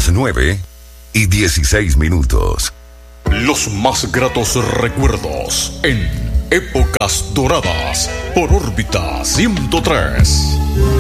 las 9:16. Los más gratos recuerdos en Épocas Doradas por Órbita 103.